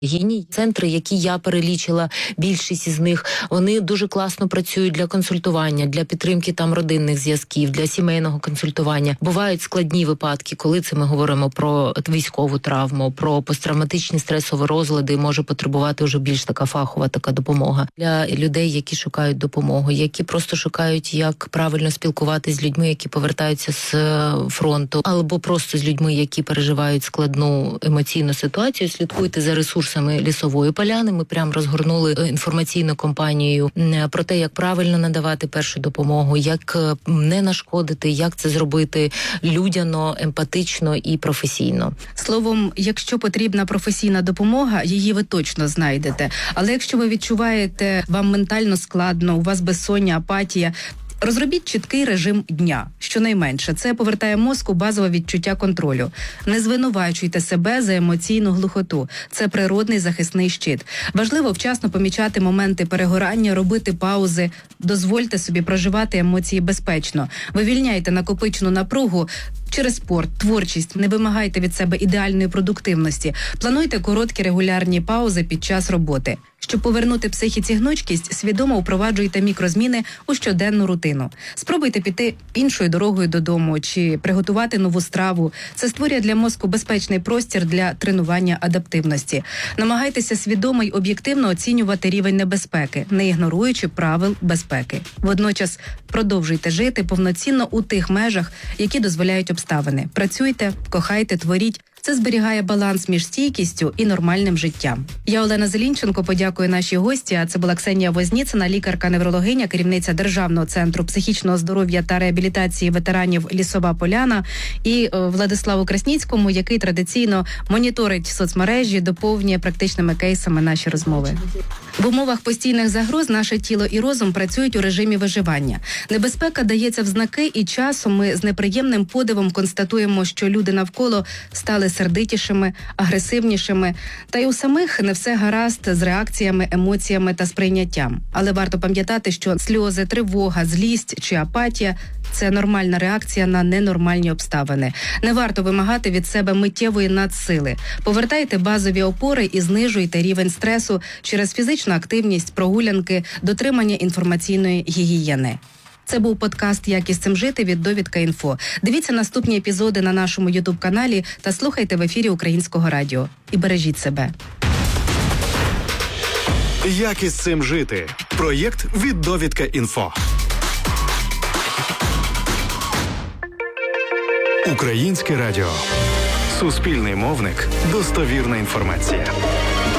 Гінні центри, які я перелічила, більшість із них, вони дуже класно працюють для консультування, для підтримки там родинних зв'язків, для сімейного консультування. Бувають складні випадки, коли це ми говоримо про військову травму, про посттравматичні стресові розлади, може потребувати вже більш така фахова така допомога. Для людей, які шукають допомогу, які просто шукають, як правильно спілкуватися з людьми, які повертаються з фронту, або просто з людьми, які переживають складну емоційну ситуацію, слідкуйте за ресурсами Лісової поляни. Ми прям розгорнули інформаційну кампанію про те, як правильно надавати першу допомогу, як не нашкодити, як це зробити людяно, емпатично і професійно. Словом, якщо потрібна професійна допомога, її ви точно знайдете. Але якщо ви відчуваєте, вам ментально складно, у вас безсоння, апатія, розробіть чіткий режим дня. Щонайменше, це повертає мозку базове відчуття контролю. Не звинувачуйте себе за емоційну глухоту. Це природний захисний щит. Важливо вчасно помічати моменти перегорання, робити паузи. Дозвольте собі проживати емоції безпечно. Вивільняйте накопичену напругу через спорт, творчість. Не вимагайте від себе ідеальної продуктивності. Плануйте короткі регулярні паузи під час роботи. Щоб повернути психіці гнучкість, свідомо впроваджуйте мікрозміни у щоденну рутину. Спробуйте піти іншою дорогою додому чи приготувати нову страву. Це створює для мозку безпечний простір для тренування адаптивності. Намагайтеся свідомо й об'єктивно оцінювати рівень небезпеки, не ігноруючи правил безпеки. Водночас продовжуйте жити повноцінно у тих межах, які дозволяють обставини. Працюйте, кохайте, творіть. Це зберігає баланс між стійкістю і нормальним життям. Я, Олена Зелінченко, подякую нашій гості. А це була Ксенія Возніцина, лікарка-неврологиня, керівниця Державного центру психічного здоров'я та реабілітації ветеранів «Лісова поляна», і Владиславу Красніцькому, який традиційно моніторить соцмережі, доповнює практичними кейсами наші розмови. В умовах постійних загроз наше тіло і розум працюють у режимі виживання. Небезпека дається в знаки, і часом ми з неприємним подивом констатуємо, що люди навколо стали сердитішими, агресивнішими, та й у самих не все гаразд з реакціями, емоціями та сприйняттям. Але варто пам'ятати, що сльози, тривога, злість чи апатія – це нормальна реакція на ненормальні обставини. Не варто вимагати від себе миттєвої надсили. Повертайте базові опори і знижуйте рівень стресу через фізичну активність, прогулянки, дотримання інформаційної гігієни. Це був подкаст «Як із цим жити» від Довідка.Інфо. Дивіться наступні епізоди на нашому YouTube-каналі та слухайте в ефірі Українського радіо. І бережіть себе. «Як із цим жити» – проєкт від Довідка.Інфо. Українське радіо. Суспільний мовник. Достовірна інформація.